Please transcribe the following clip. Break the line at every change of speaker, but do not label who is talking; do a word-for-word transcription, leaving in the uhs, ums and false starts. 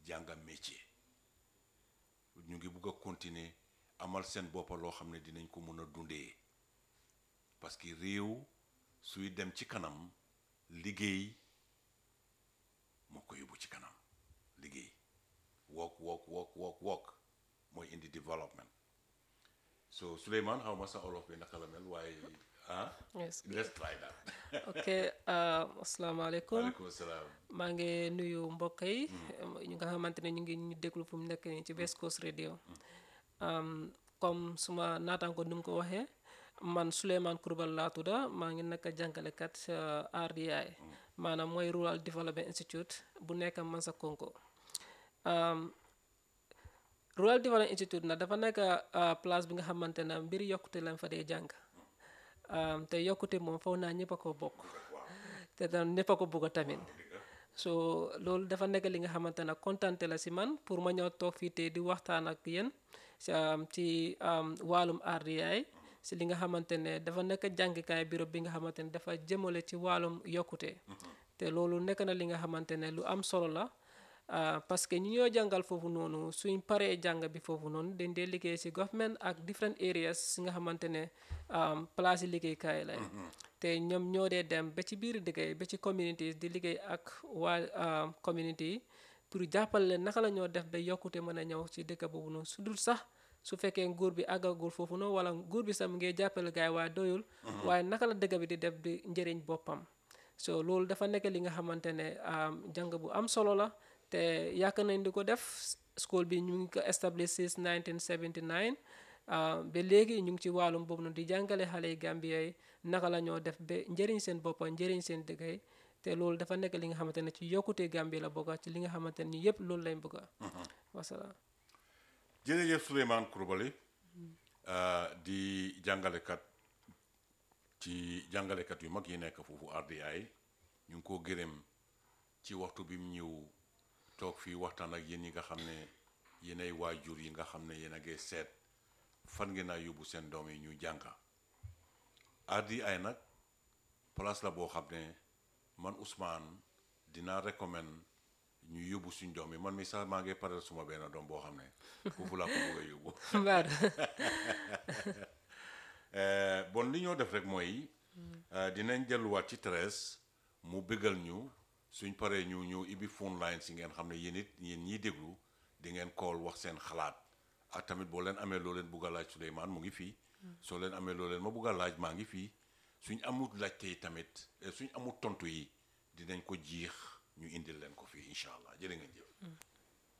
jànga métier ñu ngi bugg a continuer amal seen boppa loo xam ne dinañ ko mën a dundee parce que réew suy dem ci kanam liggéey moo ko yóbbu ci kanam liggéey work work work work work mooy indi development so Souleymane xaw ma sa olof bi naka la mel waaye ah
Yes.
let's try that
ok uh, asalaamaaleykum
waaleykum salaam
maa ngi nuyu mbokk yi ñu nga xamante ne ñu ngi ñu déglu fu mu nekk nii ci West Coast Radio um, comme suma naataango ni mu ko waxee man Souleymane Kurbal laa tudda maa ngi nekk jàngalekat uh, R D I maanaam mooy Rural Development Institute bu nekk Mansakonko um, Rural Development Institute nag dafa nekk uh, place bi nga xamante ne mbir yokkute lañ fa dee jàng um, te yokkute moom foog naa ñëpp a ko bokk te tam ñëpp a ko bugg tamit so loolu dafa nekk li nga xamante ne kontante la si man pour ma ñëw toog fii te di waxtaan ak yéen ci wàllum R D I si li nga xamante ne dafa nekk jàngikaay bureau bi nga xamante ne dafa jëmale ci wàllum yokkute te loolu nekk na li nga xamante ne lu am solo la parce que ñi ñoo jàngal foofu noonu suñ paree jàng bi foofu noonu dañ dee liggéey si government ak different areas si nga xamante ne place yi liggéeykaay lay te ñoom ñoo dee dem ba ci biir liggéey ba ci communities di liggéey ak waa community yi pour jàppale leen naka la ñoo def ba yokkute mën a ñëw ci dëkk boobu noonu su dul sax su fekkee nguur bi àggagul foofu noonu wala nguur bi sax mu ngi jàppale gaay waaye doyul waaye naka la dëkk bi di def di njëriñ boppam so loolu dafa nekk li nga xamante ne jàng bu am solo la te yàgg nañ di ko def school bi ñu ngi ko establish since nineteen seventy-nine ba léegi ñu ngi ci wàllum boobu noonu di jàngale xale yi Gambia yi naka la ñoo def ba njëriñ seen boppa njëriñ seen dëkk yi te loolu dafa nekk li nga xamante ne ci yokkute Gambie la bokk ci li nga xamante ne yëpp loolu lañ bëgg wasalaam
jërëjëf Souleymane Coulibaly di jàngalekat ci jàngalekat yu mag yi nekk foofu R D I ñu ngi ko gërëm ci waxtu bi mu ñëw toog fii waxtaan ak yéen yi nga xam ne yéenay waajur yi nga xam ne yéen a ngi seet fan ngeen a yóbbu seen doom yi ñu jànga R D I nag place la boo xam ne man Ousmane dinaa recommend ñu yóbbu suñ doom yi man mi sax maa ngi pareel suma benn doom boo xam ne foofu laa ko bëgg a yóbbu bon li ñoo def rek mooy dinañ delluwaat ci Thérèse mu bëggal ñu suñ paree ñu ñëw ibi phone line si ngeen xam ne yéen it yéen ñiy déglu di ngeen call wax seen xalaat ak tamit boo leen amee loo leen bugg a laaj Souleymane mu ngi fii soo leen amee loo leen ma bugg a laaj maa ngi fii suñ amut laajte yi tamit suñ amut tontu yi dinañ ko jiix ñu indil leen ko fii incha allah jërë ngeen jëf